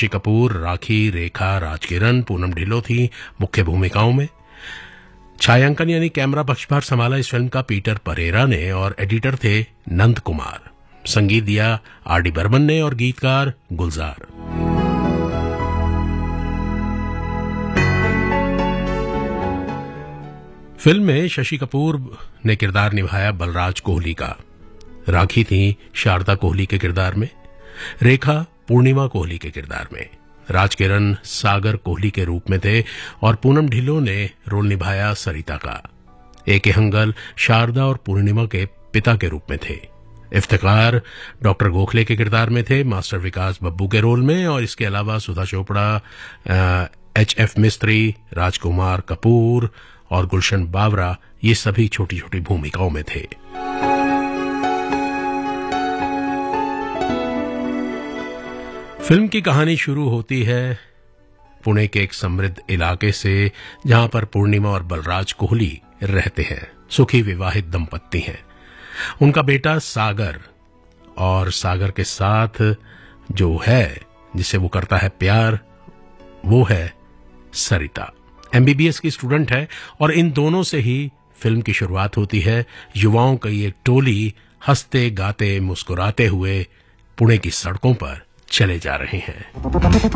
शशि कपूर, राखी, रेखा, राजकिरण, पूनम ढिल्लों थी मुख्य भूमिकाओं में। छायांकन यानी कैमरा पक्षभार संभाला इस फिल्म का पीटर परेरा ने और एडिटर थे नंद कुमार। संगीत दिया आर.डी. बर्मन ने और गीतकार गुलजार। फिल्म में शशि कपूर ने किरदार निभाया बलराज कोहली का, राखी थी शारदा कोहली के किरदार में, रेखा पूर्णिमा कोहली के किरदार में, राजकिरण सागर कोहली के रूप में थे और पूनम ढिल्लों ने रोल निभाया सरिता का। ए.के. हंगल शारदा और पूर्णिमा के पिता के रूप में थे। इफ्तिकार डॉक्टर गोखले के किरदार में थे, मास्टर विकास बब्बू के रोल में, और इसके अलावा सुधा चोपड़ा, H.F. मिस्त्री, राजकुमार कपूर और गुलशन बावरा ये सभी छोटी छोटी भूमिकाओं में थे। फिल्म की कहानी शुरू होती है पुणे के एक समृद्ध इलाके से, जहां पर पूर्णिमा और बलराज कोहली रहते हैं। सुखी विवाहित दंपत्ति हैं। उनका बेटा सागर, और सागर के साथ जो है जिसे वो करता है प्यार, वो है सरिता। MBBS की स्टूडेंट है और इन दोनों से ही फिल्म की शुरुआत होती है। युवाओं की एक टोली हंसते गाते मुस्कुराते हुए पुणे की सड़कों पर चले जा रहे हैं।